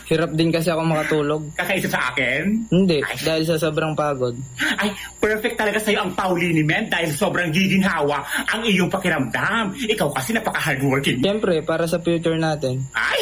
Hirap din kasi ako makatulog. Kakaisa sa akin? Hindi, dahil sa sobrang pagod. Ay, perfect talaga sa'yo ang Pauline men dahil sobrang giginhawa ang iyong pakiramdam. Ikaw kasi napaka-hardworking. Siyempre, para sa future natin. Ay!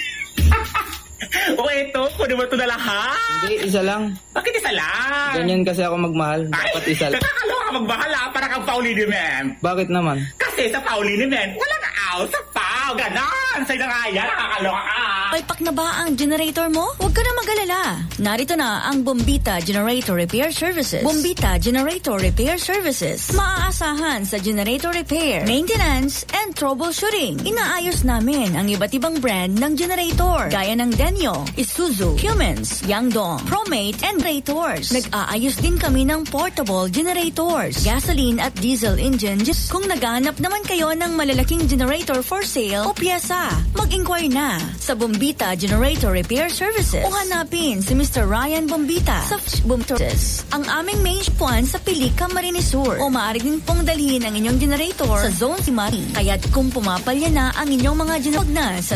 O eto, kunin mo ito na lahat. Hindi, isa lang. Bakit isa lang? Ganyan kasi ako magmahal. Dapat isa lang. Nakakaloka ka magmahal para kang Pauline men. Bakit naman? Kasi sa Pauline men, walang out sa Pau. Ganon! Sa'yo na nga yan, nakakaloka ka. Palpak na ba ang generator mo? Huwag ka na mag-alala. Narito na ang Bombita Generator Repair Services. Bombita Generator Repair Services. Maaasahan sa generator repair, maintenance, and troubleshooting. Inaayos namin ang iba't ibang brand ng generator gaya ng Denyo, Isuzu, Cummins, Yangdong, Promate, and Generators. Nag-aayos din kami ng portable generators, gasoline at diesel engines. Kung naghahanap naman kayo ng malalaking generator for sale o pyesa, mag-inquire na sa Bombita Generator Repair Services o hanapin si Mr. Ryan Bombita sa Bombitors. Ang aming main puan sa Pilica, Camarines Sur o maaari din pong dalhin ang inyong generator sa Zone Simari. Kaya't kung pumapalya na ang inyong mga generator na sa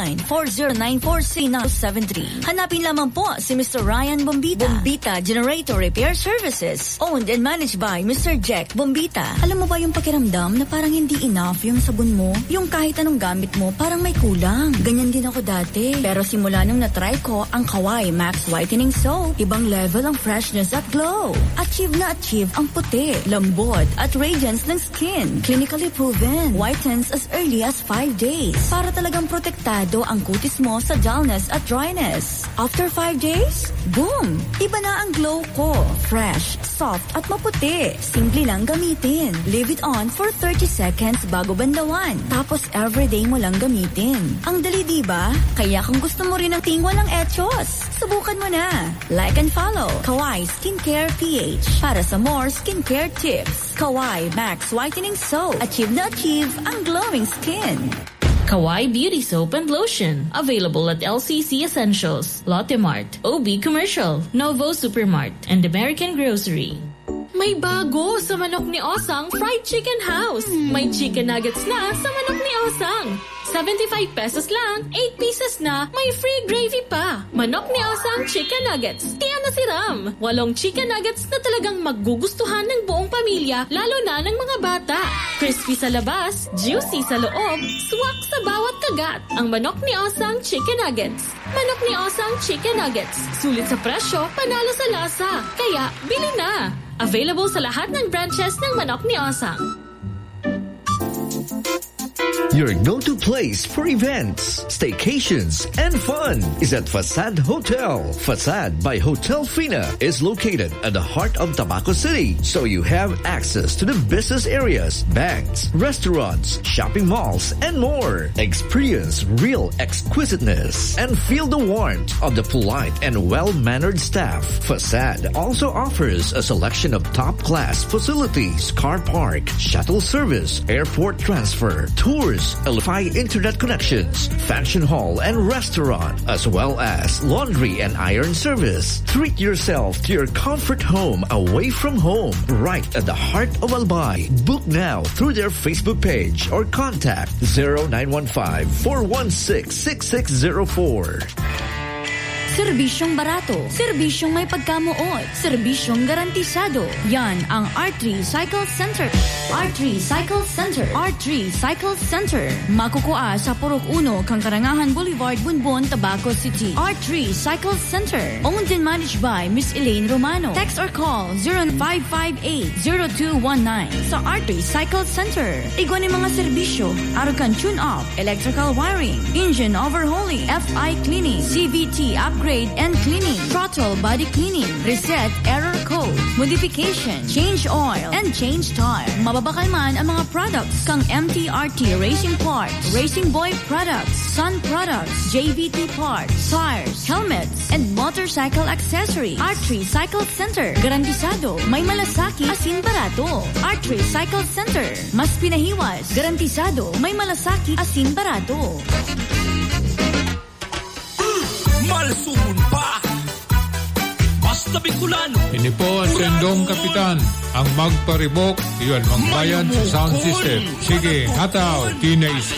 0940943973. Hanapin lamang po si Mr. Ryan Bombita. Bombita Generator Repair Services, owned and managed by Mr. Jack Bombita. Alam mo ba yung pakiramdam na parang hindi enough yung sabon mo? Yung kahit anong gamit mo parang may kulang. Ganyan din ako dati. Pero simula nung na-try ko ang Kawai Max Whitening Soap, ibang level ang freshness at glow. Achieve na achieve ang puti, lambot at radiance ng skin. Clinically proven. Whitens as early as 5 days. Para talagang protektado ang kutis mo sa dullness at dryness. After 5 days, boom! Iba na ang glow ko. Fresh, soft at maputi. Simple lang gamitin. Leave it on for 30 seconds bago bandawan. Tapos everyday mo lang gamitin. Ang dali diba? Kaya kung gusto mo rin ng tingwa ng etchos, subukan mo na. Like and follow Kawai Skincare PH para sa more skincare tips. Kawai Max Whitening Soap. Achieve na achieve ang glowing skin. Kawai Beauty Soap and Lotion. Available at LCC Essentials, Lotte Mart, OB Commercial, Novo Supermart, and American Grocery. May bago sa Manok ni Osang Fried Chicken House. May chicken nuggets na sa Manok ni Osang. 75 pesos lang, 8 pieces na, may free gravy pa. Manok ni Osang Chicken Nuggets. Kaya nasiram. 8 chicken nuggets na talagang magugustuhan ng buong pamilya, lalo na ng mga bata. Crispy sa labas, juicy sa loob, swak sa bawat kagat. Ang Manok ni Osang Chicken Nuggets. Manok ni Osang Chicken Nuggets. Sulit sa presyo, panalo sa lasa. Kaya, bili na. Available sa lahat ng branches ng Manok ni Osang. Your go-to place for events, staycations, and fun is at Facade Hotel. Facade by Hotel Fina is located at the heart of Tabaco City, so you have access to the business areas, banks, restaurants, shopping malls, and more. Experience real exquisiteness and feel the warmth of the polite and well-mannered staff. Facade also offers a selection of top-class facilities, car park, shuttle service, airport transfer, tours, Wi-Fi internet connections, function hall and restaurant, as well as laundry and iron service. Treat yourself to your comfort home away from home, right at the heart of Albay. Book now through their Facebook page or contact 0915-416-6604. Serbisyong barato, serbisyong may pagkamuot, serbisyong garantisado. Yan ang R3 Cycle Center. R3 Cycle Center. R3 Cycle Center. Makukuha sa Purok 1, Kangkarangahan Boulevard, Bunbon, Tabaco City. R3 Cycle Center. Owned and managed by Miss Elaine Romano. Text or call 0558-0219 sa R3 Cycle Center. Igwan mga serbisyo, Arukan tune-up, electrical wiring, engine overhauling, FI cleaning, CVT upgrade and cleaning, throttle body cleaning, reset error code, modification, change oil, and change tire. Mababakal man ang mga products kang MTRT Racing Parts, Racing Boy Products, Sun Products, JVT Parts, tires, helmets, and motorcycle accessories. R3 Cycle Center. Garantisado, may malasaki, asin barato. R3 Cycle Center. Mas pinahiwas. Garantisado, may malasaki, asin barato. Malsumun pa! Basta Bicolano! Ini po ang Sendong Kapitan. Ang magparibok, iyon magbayan sa sound system. Sige, hataw, teenage